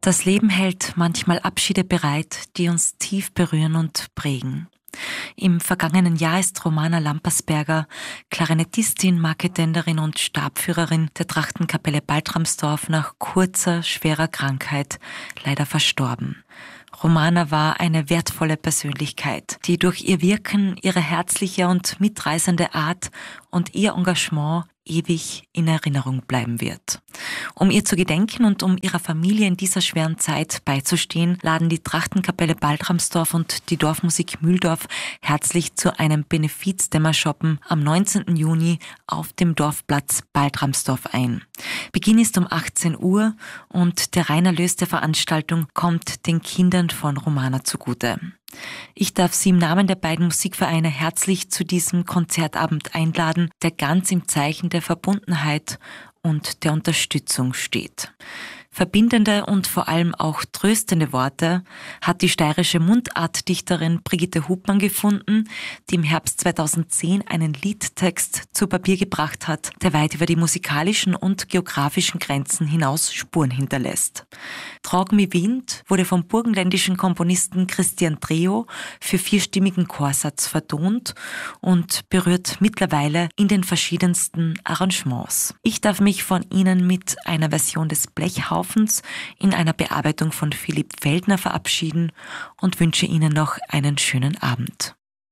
Das Leben hält manchmal Abschiede bereit, die uns tief berühren und prägen. Im vergangenen Jahr ist Romana Lampersberger, Klarinettistin, Marketenderin und Stabführerin der Trachtenkapelle Baltramsdorf nach kurzer, schwerer Krankheit leider verstorben. Romana war eine wertvolle Persönlichkeit, die durch ihr Wirken, ihre herzliche und mitreißende Art und ihr Engagement ewig in Erinnerung bleiben wird. Um ihr zu gedenken und um ihrer Familie in dieser schweren Zeit beizustehen, laden die Trachtenkapelle Baltramsdorf und die Dorfmusik Mühldorf herzlich zu einem Benefizdämmerschoppen am 19. Juni auf dem Dorfplatz Baltramsdorf ein. Beginn ist um 18 Uhr und der reine Erlös der Veranstaltung kommt den Kindern von Romana zugute. Ich darf Sie im Namen der beiden Musikvereine herzlich zu diesem Konzertabend einladen, der ganz im Zeichen der Verbundenheit und der Unterstützung steht. Verbindende und vor allem auch tröstende Worte hat die steirische Mundartdichterin Brigitte Hubmann gefunden, die im Herbst 2010 einen Liedtext zu Papier gebracht hat, der weit über die musikalischen und geografischen Grenzen hinaus Spuren hinterlässt. Trag mi Wind wurde vom burgenländischen Komponisten Christian Dreo für vierstimmigen Chorsatz vertont und berührt mittlerweile in den verschiedensten Arrangements. Ich darf mich von Ihnen mit einer Version des Blechhaufens in einer Bearbeitung von Philipp Feldner verabschieden und wünsche Ihnen noch einen schönen Abend.